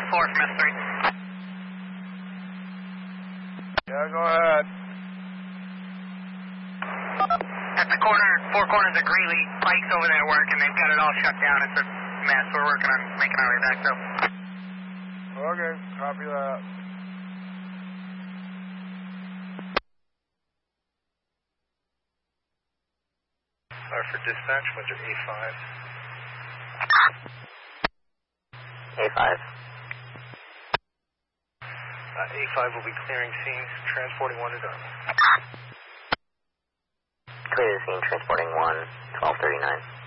10-4 from S3. Yeah, go ahead. At the corner, four corners of Greeley, Pike's over there working. They've got it all shut down. It's a mess. We're working on making our way back, though. Okay, copy that. For dispatch, winter A5. A5. A5 will be clearing scene. Transporting 1 is up. Clear the scene, transporting 1, 1239.